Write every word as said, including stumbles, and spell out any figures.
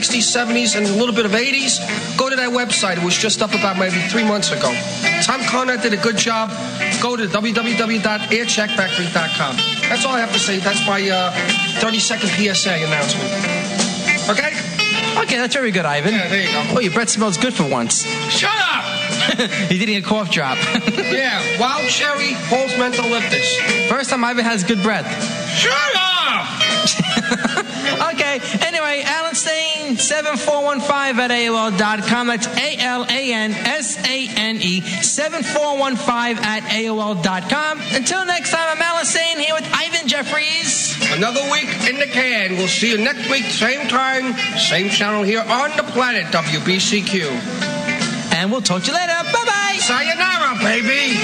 sixties, seventies, and a little bit of eighties, go to that website. It was just up about maybe three months ago. Tom Conrad did a good job. Go to w w w dot air check factory dot com. That's all I have to say. That's my uh, thirty-second P S A announcement. Okay? Okay, that's very good, Ivan. Yeah, there you go. Oh, your breath smells good for once. Shut up! He's getting a cough drop. Yeah, Wild Cherry Pulse Mentholyptus. First time Ivan has good breath. Shut up! Okay, anyway, Alan Sane, seven four one five at A O L dot com. That's A L A N S A N E, seven four one five at A O L dot com. Until next time, I'm Alan Sane here with Ivan Jeffries. Another week in the can. We'll see you next week, same time, same channel here on the planet, W B C Q. And we'll talk to you later. Bye-bye. Sayonara, baby.